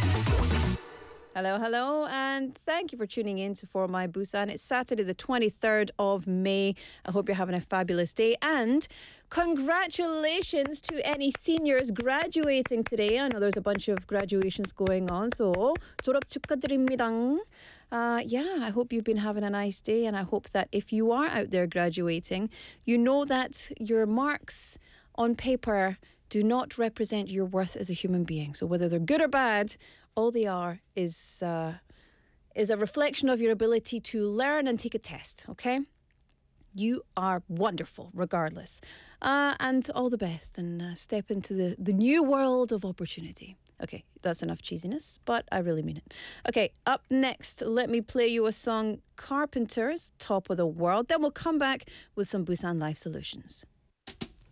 Hello, hello, and thank you for tuning in to For My Busan. It's Saturday, the 23rd of May. I hope you're having a fabulous day, and congratulations to any seniors graduating today. I know there's a bunch of graduations going on, so 졸업 축하드립니다. I hope you've been having a nice day, and I hope that if you are out there graduating, you know that your marks on paper do not represent your worth as a human being. So whether they're good or bad, all they are is a reflection of your ability to learn and take a test, okay? You are wonderful, regardless. And all the best, and step into the new world of opportunity. Okay, that's enough cheesiness, but I really mean it. Okay, up next, let me play you a song, Carpenters, Top of the World. Then we'll come back with some Busan Life Solutions.